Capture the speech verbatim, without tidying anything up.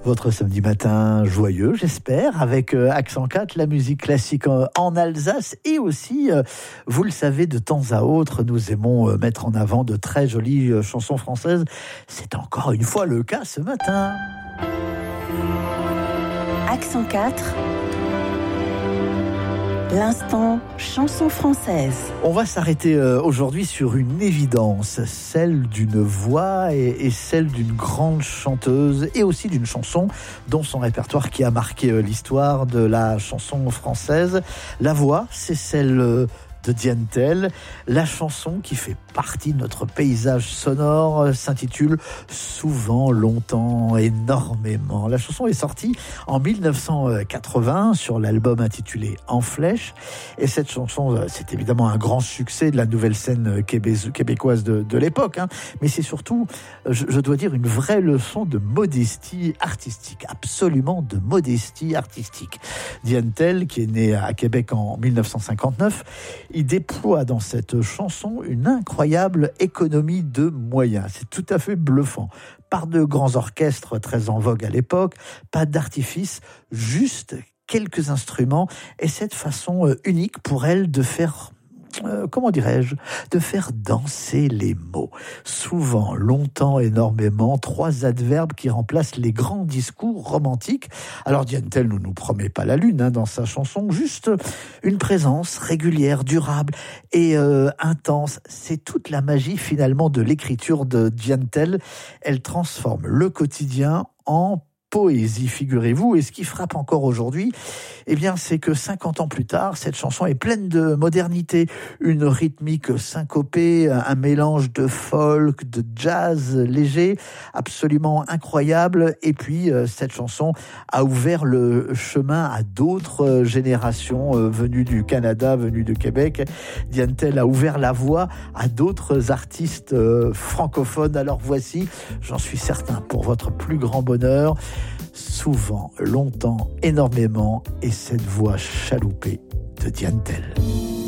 Votre samedi matin joyeux, j'espère, avec euh, Accent quatre, la musique classique euh, en Alsace. Et aussi, euh, vous le savez, de temps à autre, nous aimons euh, mettre en avant de très jolies euh, chansons françaises. C'est encore une fois le cas ce matin. Accent quatre, l'instant chanson française. On va s'arrêter euh, aujourd'hui sur une évidence, celle d'une voix et, et celle d'une grande chanteuse et aussi d'une chanson dont son répertoire qui a marqué euh, l'histoire de la chanson française. La voix, c'est celle euh, de Diane Tell. La chanson qui fait partie de notre paysage sonore euh, s'intitule Souvent, longtemps, énormément. La chanson est sortie en dix-neuf cent quatre-vingts sur l'album intitulé En Flèche. Et cette chanson, euh, c'est évidemment un grand succès de la nouvelle scène québé- québécoise de, de l'époque. Hein. Mais c'est surtout, je, je dois dire, une vraie leçon de modestie artistique. Absolument de modestie artistique. Diane Tell, qui est née à Québec en dix-neuf cent cinquante-neuf, il déploie dans cette chanson une incroyable économie de moyens. C'est tout à fait bluffant. Par de grands orchestres très en vogue à l'époque, pas d'artifice, juste quelques instruments et cette façon unique pour elle de faire... Euh, comment dirais-je, de faire danser les mots. Souvent, longtemps, énormément, trois adverbes qui remplacent les grands discours romantiques. Alors Diane Tell ne nous promet pas la lune hein, dans sa chanson, juste une présence régulière, durable et euh, intense. C'est toute la magie finalement de l'écriture de Diane Tell. Elle transforme le quotidien en poésie, figurez-vous. Et ce qui frappe encore aujourd'hui, eh bien, c'est que cinquante ans plus tard, cette chanson est pleine de modernité. Une rythmique syncopée, un mélange de folk, de jazz léger, absolument incroyable. Et puis, euh, cette chanson a ouvert le chemin à d'autres générations euh, venues du Canada, venues de Québec. Diane Tell a ouvert la voie à d'autres artistes euh, francophones. Alors voici, j'en suis certain, pour votre plus grand bonheur, Souvent, longtemps, énormément, et cette voix chaloupée de Diane Tell.